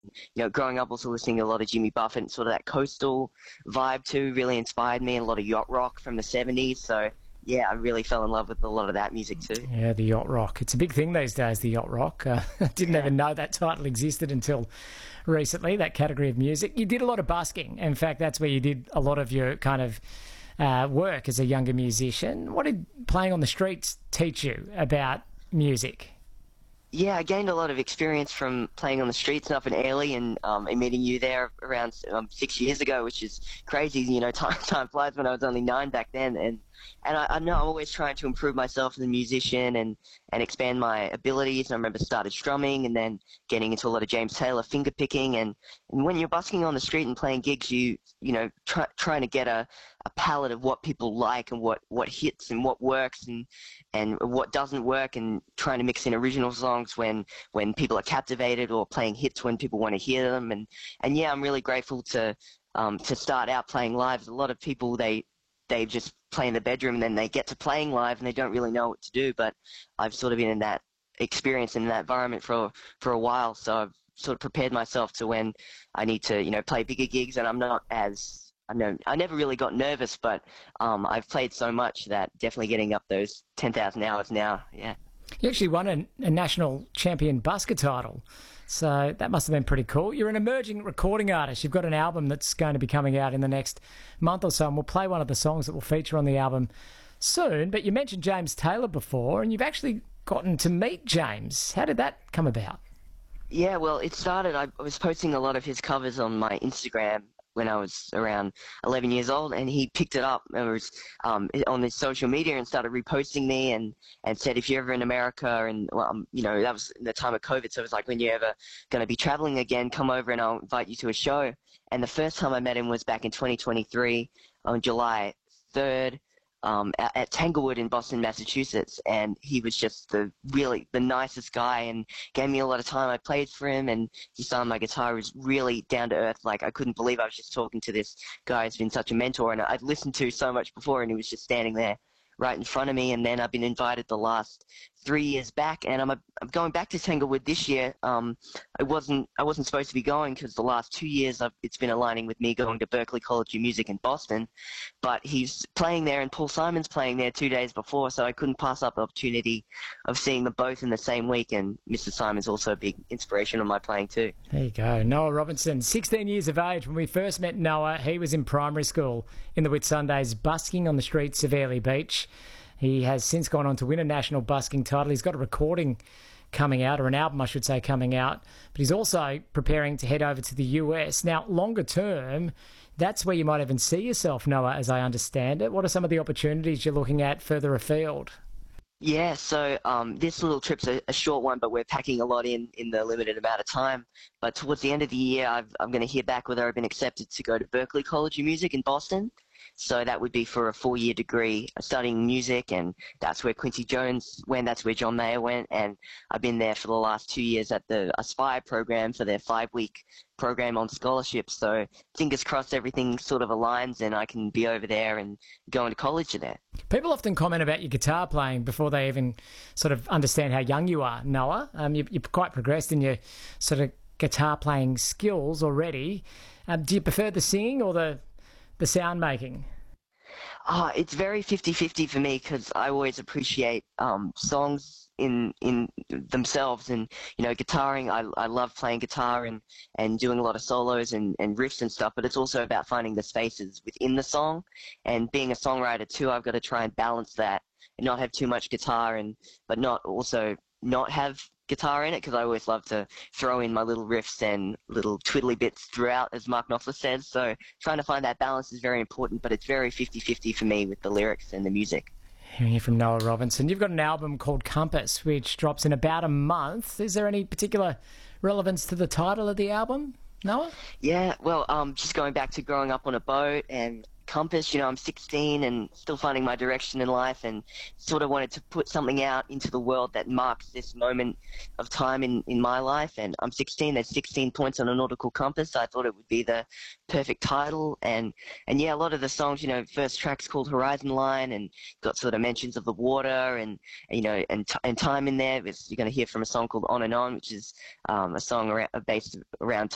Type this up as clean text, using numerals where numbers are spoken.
growing up also listening to a lot of Jimmy Buffett and sort of that coastal vibe too really inspired me, and a lot of yacht rock from the 70s. So yeah, I really fell in love with a lot of that music too. Yeah, the yacht rock. It's a big thing these days, the yacht rock. I didn't even know that title existed until recently, that category of music. You did a lot of busking. In fact, that's where you did a lot of your kind of work as a younger musician. What did playing on the streets teach you about music? Yeah, I gained a lot of experience from playing on the streets and up in Airlie, and meeting you there around 6 years ago, which is crazy. Time flies when I was only 9 back then, and I know I'm always trying to improve myself as a musician and expand my abilities. And I remember started strumming and then getting into a lot of James Taylor finger picking. And when you're busking on the street and playing gigs, trying to get a palette of what people like and what hits and what works and what doesn't work, and trying to mix in original songs when people are captivated, or playing hits when people want to hear them. And yeah, I'm really grateful to start out playing live. A lot of people, they just play in the bedroom and then they get to playing live and they don't really know what to do. But I've sort of been in that experience, in that environment for a while. So I've sort of prepared myself to when I need to, play bigger gigs, and I'm not as, I never really got nervous, but I've played so much that definitely getting up those 10,000 hours now, yeah. You actually won a national champion busker title, so that must have been pretty cool. You're an emerging recording artist. You've got an album that's going to be coming out in the next month or so, and we'll play one of the songs that will feature on the album soon. But you mentioned James Taylor before, and you've actually gotten to meet James. How did that come about? Yeah, well, it started, I was posting a lot of his covers on my Instagram when I was around 11 years old, and he picked it up and was on his social media and started reposting me and said, if you're ever in America, and that was in the time of COVID, so it was like, when you're ever going to be traveling again, come over and I'll invite you to a show. And the first time I met him was back in 2023 on July 3rd, at Tanglewood in Boston, Massachusetts, and he was just the nicest guy and gave me a lot of time. I played for him, and he signed my guitar. He was really down to earth. Like, I couldn't believe I was just talking to this guy who's been such a mentor, and I'd listened to so much before, and he was just standing there right in front of me. And then I've been invited the last 3 years back, and I'm going back to Tanglewood this year. I wasn't supposed to be going because the last 2 years it's been aligning with me going to Berklee College of Music in Boston, but he's playing there and Paul Simon's playing there 2 days before, so I couldn't pass up the opportunity of seeing them both in the same week. And Mr. Simon's also a big inspiration on my playing too. There you go. Noah Robinson, 16 years of age. When we first met Noah, he was in primary school in the Whitsundays, busking on the streets of Airlie Beach. He has since gone on to win a national busking title. He's got a recording coming out, or an album, I should say, coming out. But he's also preparing to head over to the US. Now, longer term, that's where you might even see yourself, Noah, as I understand it. What are some of the opportunities you're looking at further afield? Yeah, so this little trip's a short one, but we're packing a lot in the limited amount of time. But towards the end of the year, I'm going to hear back whether I've been accepted to go to Berklee College of Music in Boston. So that would be for a 4-year degree studying music, and that's where Quincy Jones went, that's where John Mayer went, and I've been there for the last 2 years at the Aspire program for their 5-week program on scholarship. So fingers crossed everything sort of aligns and I can be over there and go into college there. People often comment about your guitar playing before they even sort of understand how young you are, Noah. You're quite progressed in your sort of guitar playing skills already. Do you prefer the singing or the sound making? It's very 50-50 for me, because I always appreciate songs in themselves, and guitaring, I love playing guitar and doing a lot of solos and riffs and stuff, but it's also about finding the spaces within the song, and being a songwriter too, I've got to try and balance that and not have too much guitar, but not also not have guitar in it, because I always love to throw in my little riffs and little twiddly bits throughout, as Mark Knopfler says. So trying to find that balance is very important, but it's very 50-50 for me with the lyrics and the music. Hearing from Noah Robinson. You've got an album called Compass, which drops in about a month. Is there any particular relevance to the title of the album, Noah? Yeah, well, just going back to growing up on a boat and Compass, I'm 16 and still finding my direction in life, and sort of wanted to put something out into the world that marks this moment of time in my life. And I'm 16, there's 16 points on a nautical compass. I thought it would be the perfect title. And yeah, a lot of the songs, first track's called Horizon Line, and got sort of mentions of the water and time in there. You're going to hear from a song called On and On, which is a song based around